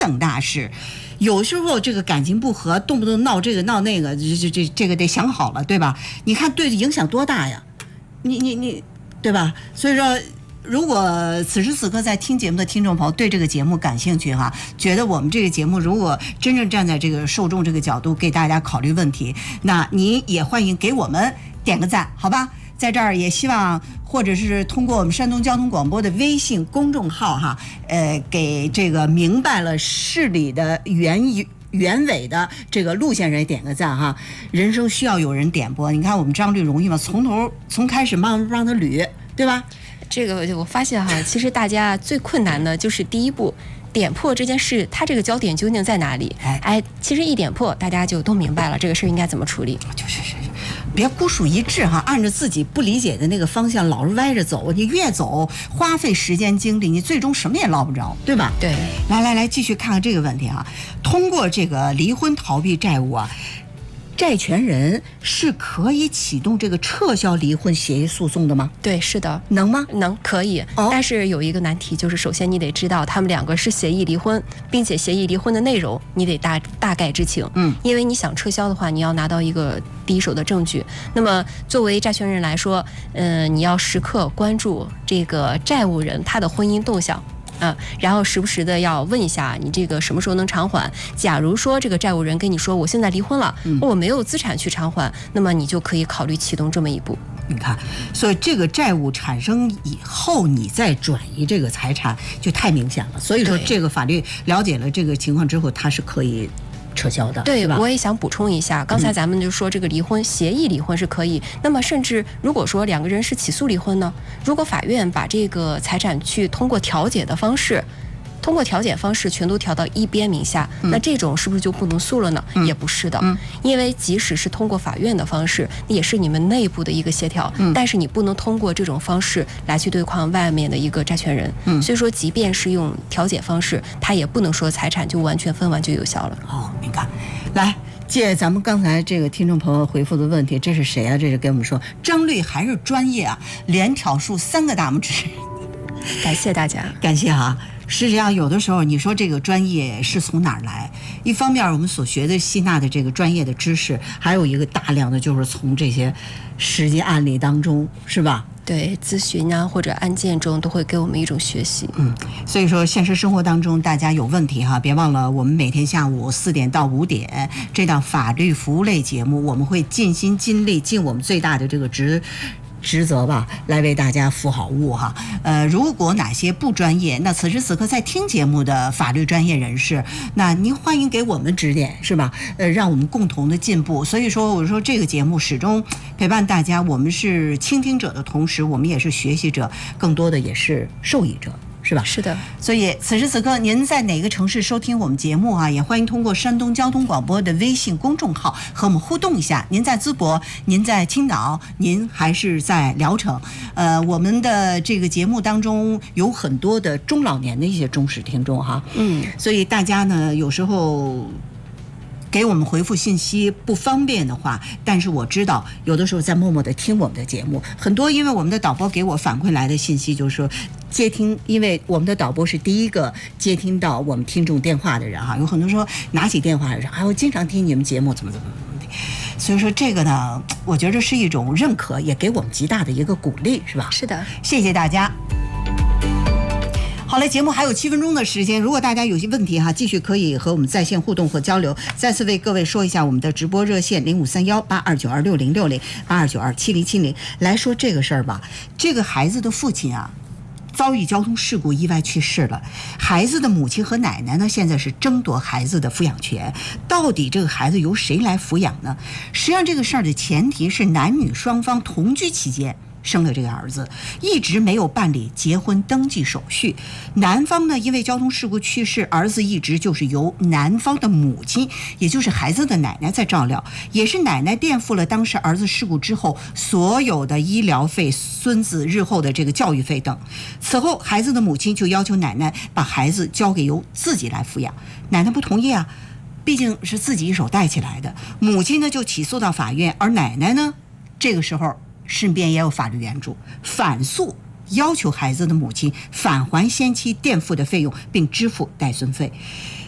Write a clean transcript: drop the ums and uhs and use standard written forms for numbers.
等大事。有时候这个感情不和，动不动闹这个闹那个，这个得想好了，对吧？你看对影响多大呀？你，对吧？所以说，如果此时此刻在听节目的听众朋友对这个节目感兴趣哈，觉得我们这个节目如果真正站在这个受众这个角度给大家考虑问题，那您也欢迎给我们点个赞，好吧？在这儿也希望，或者是通过我们山东交通广播的微信公众号哈，给这个明白了事理的原委的这个陆先生也点个赞哈。人生需要有人点拨，你看我们张律容易吗？从开始慢慢让他捋，对吧？ 这个我发现哈，其实大家最困难的就是第一步。点破这件事，它这个焦点究竟在哪里？其实一点破，大家就都明白了这个事应该怎么处理。 就是别孤注一掷哈，按着自己不理解的那个方向老是歪着走，你越走花费时间精力，你最终什么也捞不着，对吧？ 对。 来，继续看看这个问题啊。通过这个离婚逃避债务啊，债权人是可以启动这个撤销离婚协议诉讼的吗？ 对，是的。 能吗？ 能，可以。但是有一个难题，就是首先你得知道他们两个是协议离婚，并且协议离婚的内容你得大概知情。因为你想撤销的话，你要拿到一个第一手的证据。那么作为债权人来说，你要时刻关注这个债务人他的婚姻动向。然后时不时的要问一下你这个什么时候能偿还。假如说这个债务人跟你说我现在离婚了，我没有资产去偿还，那么你就可以考虑启动这么一步。 你看，所以这个债务产生以后，你再转移这个财产就太明显了。所以说，这个法律了解了这个情况之后，它是可以撤销的。 对，我也想补充一下，刚才咱们就说这个离婚协议离婚是可以，那么甚至如果说两个人是起诉离婚呢，如果法院把这个财产去通过调解方式全都调到一边名下，那这种是不是就不能诉了呢？也不是的，因为即使是通过法院的方式，也是你们内部的一个协调，但是你不能通过这种方式来去对抗外面的一个债权人。所以说，即便是用调解方式，他也不能说财产就完全分完就有效了。 你看，来。借咱们刚才这个听众朋友回复的问题，这是谁啊？这是跟我们说张律还是专业啊，连挑竖3个大拇指。 感谢大家， 感谢哈。实际上有的时候你说这个专业是从哪儿来，一方面我们所学的吸纳的这个专业的知识，还有一个大量的就是从这些实际案例当中，是吧？ 对，咨询啊或者案件中都会给我们一种学习。 所以说现实生活当中大家有问题哈，别忘了我们每天下午4点到5点这档法律服务类节目，我们会尽心尽力尽我们最大的这个职责吧，来为大家服好务哈。如果哪些不专业，那此时此刻在听节目的法律专业人士，那您欢迎给我们指点，是吧？让我们共同的进步。所以说，我说这个节目始终陪伴大家，我们是倾听者的同时，我们也是学习者，更多的也是受益者。是吧？ 是的。 所以此时此刻您在哪个城市收听我们节目啊？也欢迎通过山东交通广播的微信公众号和我们互动一下。您在淄博，您在青岛，您还是在聊城？我们的这个节目当中有很多的中老年的一些忠实听众哈。所以大家呢有时候给我们回复信息不方便的话，但是我知道有的时候在默默的听我们的节目，很多因为我们的导播给我反馈来的信息就是说接听，因为我们的导播是第一个接听到我们听众电话的人哈，有很多说拿起电话来说，我经常听你们节目怎么的。所以说这个呢，我觉得是一种认可，也给我们极大的一个鼓励，是吧？ 是的， 谢谢大家。好嘞，节目还有7分钟的时间，如果大家有些问题哈，继续可以和我们在线互动和交流。再次为各位说一下我们的直播热线05318292606082927070，来说这个事儿吧。这个孩子的父亲啊，遭遇交通事故意外去世了，孩子的母亲和奶奶呢，现在是争夺孩子的抚养权，到底这个孩子由谁来抚养呢？实际上这个事儿的前提是男女双方同居期间生了这个儿子，一直没有办理结婚登记手续。男方呢，因为交通事故去世，儿子一直就是由男方的母亲，也就是孩子的奶奶在照料，也是奶奶垫付了当时儿子事故之后所有的医疗费、孙子日后的这个教育费等。此后，孩子的母亲就要求奶奶把孩子交给由自己来抚养，奶奶不同意啊，毕竟是自己一手带起来的。母亲呢就起诉到法院，而奶奶呢，这个时候身边也有法律援助，反诉要求孩子的母亲返还先期垫付的费用，并支付带孙费。